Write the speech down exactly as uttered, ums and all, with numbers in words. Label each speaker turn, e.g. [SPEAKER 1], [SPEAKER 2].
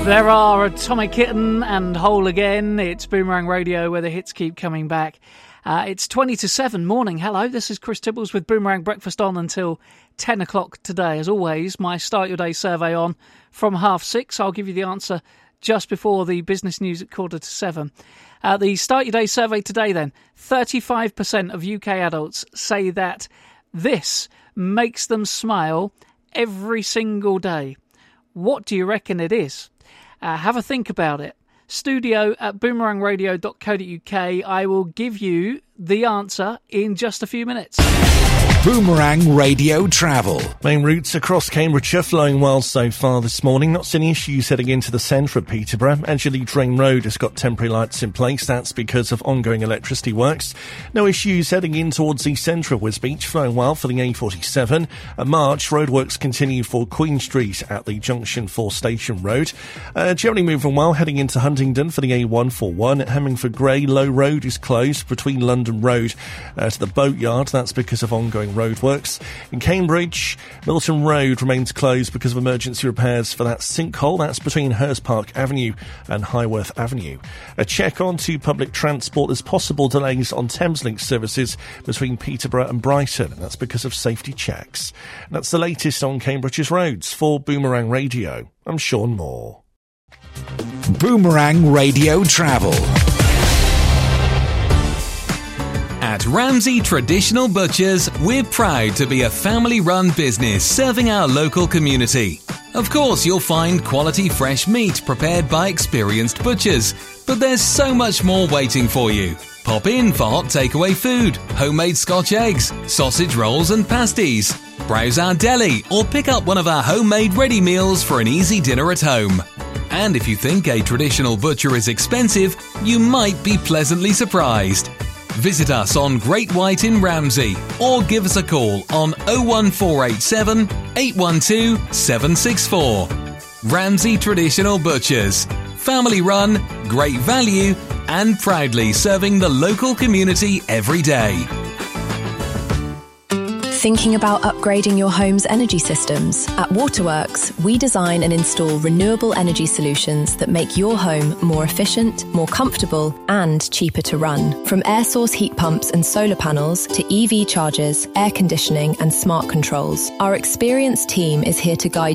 [SPEAKER 1] There are Atomic Kitten and Whole Again. It's Boomerang Radio where the hits keep coming back. Uh, it's twenty to seven morning. Hello, this is Chris Tibbles with Boomerang Breakfast on until ten o'clock today. As always, my Start Your Day survey on from half six. I'll give you the answer just before the business news at quarter to seven. Uh, the Start Your Day survey today then. thirty-five percent of U K adults say that this makes them smile every single day. What do you reckon it is? Uh, have a think about it. Studio at boomerang radio dot co dot uk. I will give you the answer in just a few minutes.
[SPEAKER 2] Boomerang Radio Travel.
[SPEAKER 3] Main routes across Cambridgeshire flowing well so far this morning. Not seeing issues heading into the centre of Peterborough. Edgerley Drain Road has got temporary lights in place. That's because of ongoing electricity works. No issues heading in towards the centre of Wisbech. Flowing well for the A forty-seven. At March, roadworks continue for Queen Street at the junction for Station Road. Uh, generally moving well heading into Huntingdon for the A one forty-one. At Hemmingford Grey, Low Road is closed between London Road uh, to the Boatyard. That's because of ongoing roadworks. In Cambridge, Milton Road remains closed because of emergency repairs for that sinkhole. That's between Hurst Park Avenue and Highworth Avenue. A check on to public transport. There's possible delays on Thameslink services between Peterborough and Brighton. That's because of safety checks. And that's the latest on Cambridge's roads. For Boomerang Radio, I'm Sean Moore.
[SPEAKER 2] Boomerang Radio Travel.
[SPEAKER 4] At Ramsey Traditional Butchers, we're proud to be a family-run business serving our local community. Of course, you'll find quality fresh meat prepared by experienced butchers, but there's so much more waiting for you. Pop in for hot takeaway food, homemade Scotch eggs, sausage rolls and pasties. Browse our deli or pick up one of our homemade ready meals for an easy dinner at home. And if you think a traditional butcher is expensive, you might be pleasantly surprised. Visit us on Great White in Ramsey or give us a call on oh one four eight seven, eight one two, seven six four. Ramsey Traditional Butchers. Family run, great value and proudly serving the local community every day.
[SPEAKER 5] Thinking about upgrading your home's energy systems? At Waterworks, we design and install renewable energy solutions that make your home more efficient, more comfortable, and cheaper to run. From air source heat pumps and solar panels to E V chargers, air conditioning, and smart controls, our experienced team is here to guide